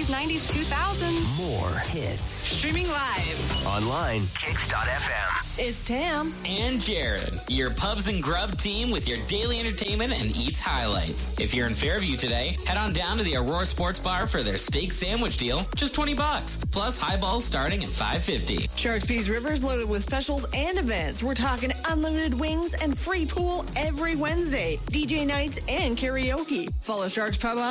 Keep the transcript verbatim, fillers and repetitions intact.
eighties, nineties, two thousands. More hits. Streaming live. Online. Kicks dot F M. It's Tam. And Jared, your Pubs and Grub team with your daily entertainment and eats highlights. If you're in Fairview today, head on down to the Aurora Sports Bar for their steak sandwich deal, just twenty bucks. Plus highballs starting at five fifty. Sharks Peace River is loaded with specials and events. We're talking unlimited wings and free pool every Wednesday, D J nights and karaoke. Follow Sharks Pub on